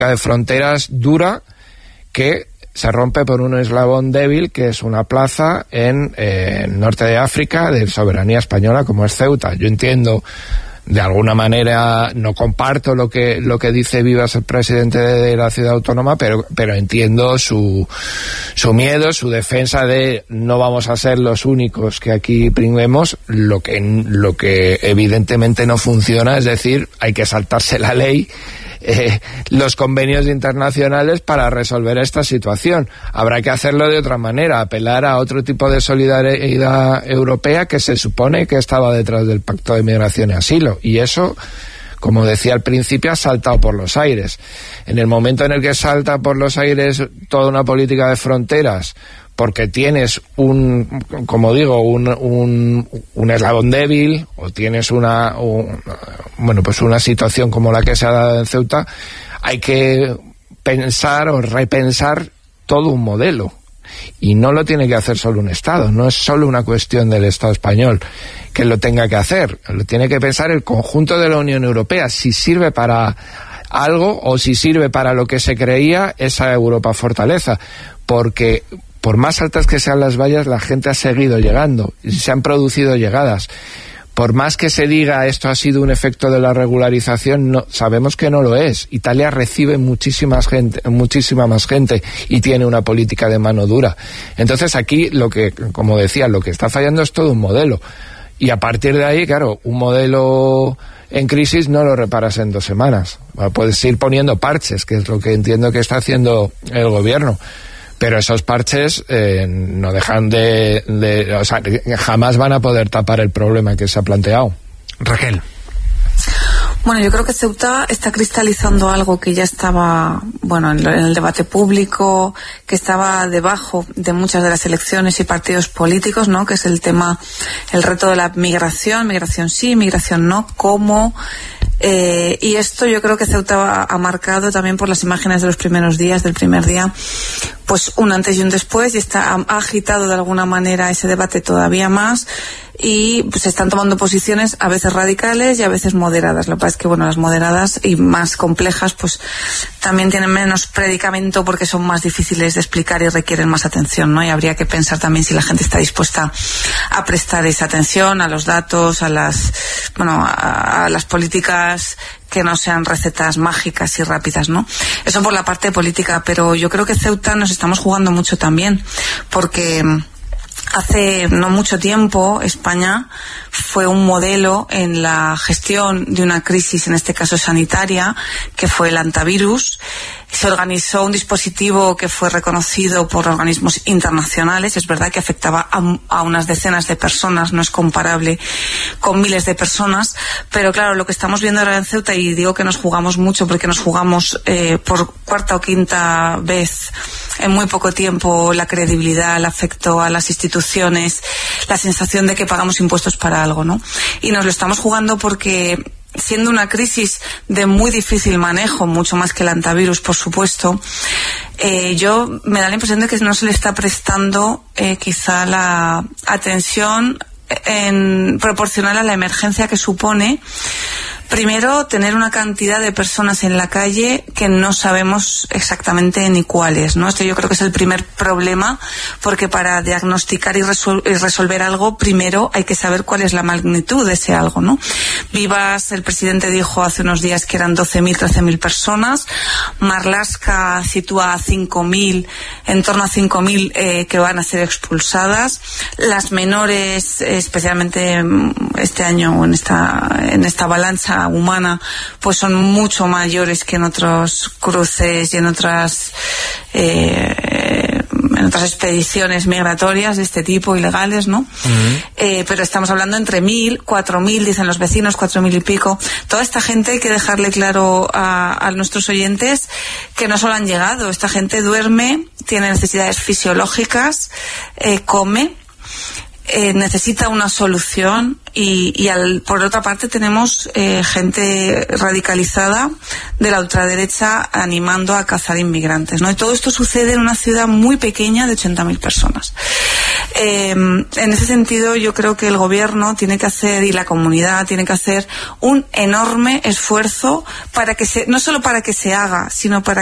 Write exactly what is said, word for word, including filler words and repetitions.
de fronteras dura que se rompe por un eslabón débil, que es una plaza en eh, el norte de África de soberanía española, como es Ceuta. Yo entiendo, de alguna manera, no comparto lo que lo que dice Vivas, el presidente de, de la ciudad autónoma, pero pero entiendo su su miedo, su defensa de no vamos a ser los únicos que aquí pringuemos. Lo que lo que evidentemente no funciona, es decir, hay que saltarse la ley, Eh, los convenios internacionales para resolver esta situación. Habrá que hacerlo de otra manera, apelar a otro tipo de solidaridad europea que se supone que estaba detrás del Pacto de Migración y Asilo, y eso, como decía al principio, ha saltado por los aires. En el momento en el que salta por los aires toda una política de fronteras, porque tienes un, como digo, un, un, un eslabón débil, o tienes una, un, bueno, pues una situación como la que se ha dado en Ceuta, hay que pensar o repensar todo un modelo. Y no lo tiene que hacer solo un Estado, no es solo una cuestión del Estado español que lo tenga que hacer, lo tiene que pensar el conjunto de la Unión Europea, si sirve para algo o si sirve para lo que se creía esa Europa fortaleza, porque por más altas que sean las vallas, la gente ha seguido llegando, y se han producido llegadas. Por más que se diga esto ha sido un efecto de la regularización, no, sabemos que no lo es. Italia recibe muchísima gente, muchísima más gente, y tiene una política de mano dura. Entonces aquí, lo que, como decía, lo que está fallando es todo un modelo. Y a partir de ahí, claro, un modelo en crisis no lo reparas en dos semanas. Puedes ir poniendo parches, que es lo que entiendo que está haciendo el gobierno. Pero esos parches eh, no dejan de, de... O sea, jamás van a poder tapar el problema que se ha planteado. Raquel. Bueno, yo creo que Ceuta está cristalizando algo que ya estaba, bueno, en el debate público, que estaba debajo de muchas de las elecciones y partidos políticos, ¿no? Que es el tema, el reto de la migración, migración sí, migración no, cómo... Eh, y esto yo creo que Ceuta ha, ha marcado también por las imágenes de los primeros días, del primer día, pues un antes y un después, y está, ha, ha agitado de alguna manera ese debate todavía más, y pues, se están tomando posiciones a veces radicales y a veces moderadas. Lo que pasa es que, bueno, las moderadas y más complejas pues también tienen menos predicamento porque son más difíciles de explicar y requieren más atención, ¿no? Y habría que pensar también si la gente está dispuesta a prestar esa atención a los datos, a las, bueno, a, a las políticas que no sean recetas mágicas y rápidas, ¿no? Eso por la parte política, pero yo creo que Ceuta nos estamos jugando mucho también, porque hace no mucho tiempo España fue un modelo en la gestión de una crisis, en este caso sanitaria, que fue el antivirus. Se organizó un dispositivo que fue reconocido por organismos internacionales. Es verdad que afectaba a, a unas decenas de personas, no es comparable con miles de personas, pero claro, lo que estamos viendo ahora en Ceuta, y digo que nos jugamos mucho porque nos jugamos eh, por cuarta o quinta vez en muy poco tiempo la credibilidad, el afecto a las instituciones, la sensación de que pagamos impuestos para algo, ¿no? Y nos lo estamos jugando porque, siendo una crisis de muy difícil manejo, mucho más que el antivirus, por supuesto, eh, yo me da la impresión de que no se le está prestando eh, quizá la atención en proporcional a la emergencia que supone, primero, tener una cantidad de personas en la calle que no sabemos exactamente ni cuáles, ¿no? Esto yo creo que es el primer problema, porque para diagnosticar y, resol- y resolver algo, primero hay que saber cuál es la magnitud de ese algo, ¿no? Vivas, el presidente dijo hace unos días que eran doce mil, trece mil personas. Marlaska sitúa a cinco mil, en torno a cinco mil eh, que van a ser expulsadas. Las menores, especialmente este año en esta, en esta avalancha humana, pues son mucho mayores que en otros cruces y en otras eh, en otras expediciones migratorias de este tipo, ilegales, ¿no? Uh-huh. Eh, pero estamos hablando entre mil, cuatro mil, dicen los vecinos, cuatro mil y pico. Toda esta gente hay que dejarle claro a, a nuestros oyentes que no solo han llegado, esta gente duerme, tiene necesidades fisiológicas, eh, come, Eh, necesita una solución, y, y al, por otra parte tenemos eh, gente radicalizada de la ultraderecha animando a cazar inmigrantes, ¿no? Y todo esto sucede en una ciudad muy pequeña de ochenta mil personas. Eh, en ese sentido, yo creo que el gobierno tiene que hacer, y la comunidad tiene que hacer, un enorme esfuerzo para que se, no solo para que se haga, sino para